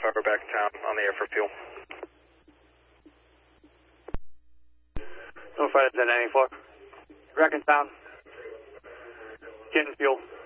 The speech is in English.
We're back in town on the air for fuel. No fighters at 94. Back in town. Getting fuel.